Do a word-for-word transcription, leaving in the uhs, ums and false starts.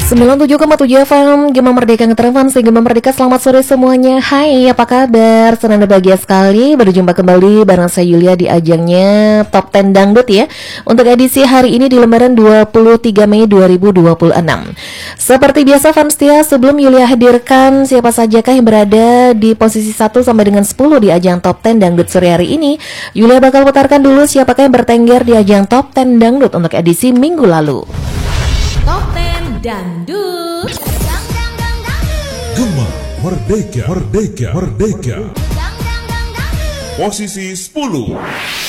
sembilan puluh tujuh koma tujuh F M Gema Merdeka Ngetrefans, Gema Merdeka, selamat sore semuanya. Hai, apa kabar? Senang dan bahagia sekali berjumpa kembali bareng saya Yulia di ajangnya Top sepuluh Dangdut ya. Untuk edisi hari ini di lembaran dua puluh tiga Mei dua ribu dua puluh enam. Seperti biasa fans setia, sebelum Yulia hadirkan siapa sajakah yang berada di posisi satu sampai dengan sepuluh di ajang Top sepuluh Dangdut sore hari ini, Yulia bakal putarkan dulu siapakah yang bertengger di ajang Top sepuluh Dangdut untuk edisi minggu lalu. Top sepuluh Dangdut. Dang, dang, dang, dangdut. Gema Merdeka, Merdeka, Merdeka. Dang, dang, dang, dangdut. Posisi sepuluh.